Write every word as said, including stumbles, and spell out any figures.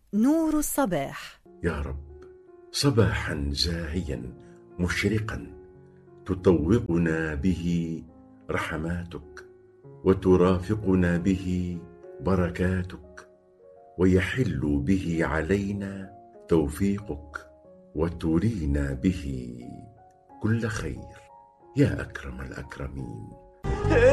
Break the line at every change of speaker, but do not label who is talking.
نور الصباح.
يا رب، صباحا زاهيا مشرقا تطوقنا به رحماتك، وترافقنا به بركاتك، ويحل به علينا توفيقك، وترينا به كل خير يا أكرم الأكرمين.